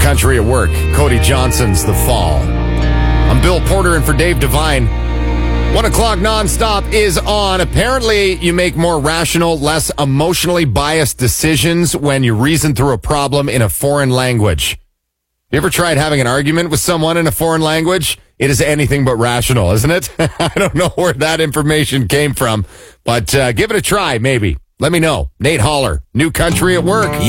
Country at Work. Cody Johnson's The Fall. I'm Bill Porter in for Dave Devine. 1 o'clock nonstop is on. Apparently, you make more rational, less emotionally biased decisions when you reason through a problem in a foreign language. You ever tried having an argument with someone in a foreign language? It is anything but rational, isn't it? I don't know where that information came from, but give it a try, maybe. Let me know. Nate Holler, New Country at Work.